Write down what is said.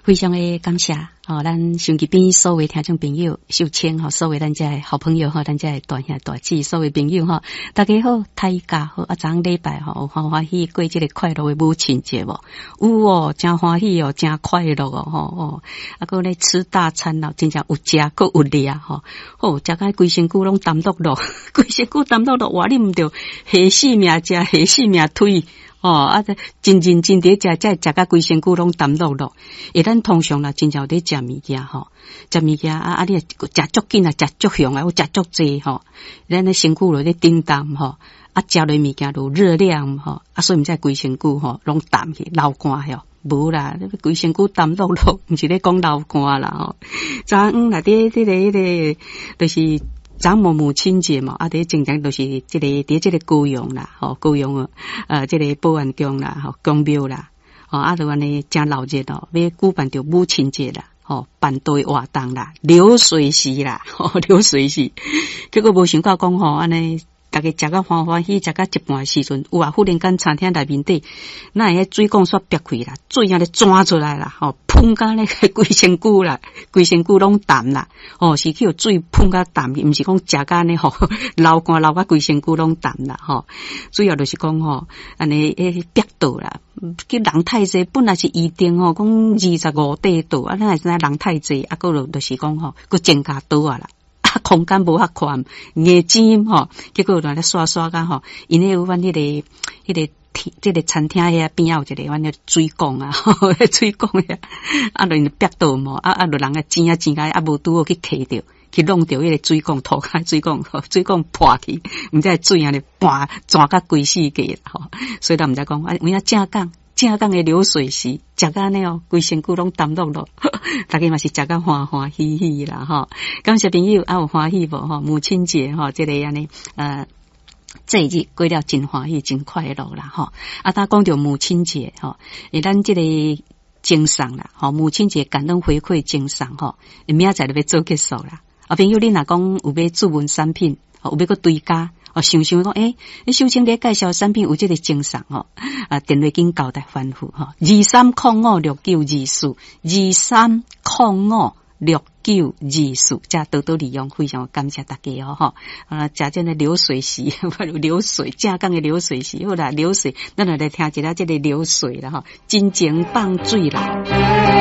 非常的感谢咱手机边所有听众朋友秀清所有咱这好朋友咱这大兄大姊所有朋友大家好，大家好昨天礼拜有欢喜过这个快乐的母亲节无？有真欢喜真快乐还咧吃大餐真正有食佫有掠食甲规身躯拢澹落落，规身躯澹落落，话你毋着下死命食，下死命推。真认真地食甲规身躯拢澹落落。咱通常啦，真正有伫食物件食物件你食足紧食足凶有食足济咱的身躯落咧叮当食落物件有热量所以毋知规身躯拢澹去流汗无啦，规身躯澹落落，毋是咧讲流汗啦昨昏内底迄个就是昨母亲节嘛，伫正常就是伫这个高雄啦，高雄这个保安宫啦，宫庙啦，就安尼真闹热要举办着母亲节啦，办对活动啦，流水席啦，流水席，结果无想到讲安尼。大家食甲欢欢喜，食甲一半时阵，有忽然间餐厅内面底，那迄水管煞憋开啦，水咧钻出来啦，喷甲咧规身躯啦，规身躯拢澹啦，是去水喷甲澹去，毋是讲食甲呢流汗流甲规身躯拢澹啦，主要就是讲安尼憋倒啦，叫人太济，本来是预定讲25度，咱现在人太济，个就是讲佫增加倒啦。空间无遐宽，眼睛结果来刷刷甲因为有阮迄个这个餐厅遐边仔有一个阮个水管水管就憋倒嘛就人个尖甲无拄好去揢着，去弄着迄个水管吐开水管破去，毋知水安尼搬转甲规死个所以咱毋知讲有影正港的流水席，食甲呢规身躯拢澹落落，大家嘛是食甲欢欢喜喜啦感谢朋友有欢喜无母亲节这个安尼这一日过了真欢喜真快乐啦他讲到母亲节咱这个精神啦母亲节感恩回馈精神明仔载就要做结束啦朋友你若讲有要注文产品有要搁追加想讲你秀清咧介绍产品有这个精神电话紧交代吩咐23056924 23056924，这多多利用，非常感谢大家食这个流水席，流水正港的流水席，好啦，流水，咱来听一下这个流水啦金钱放水啦。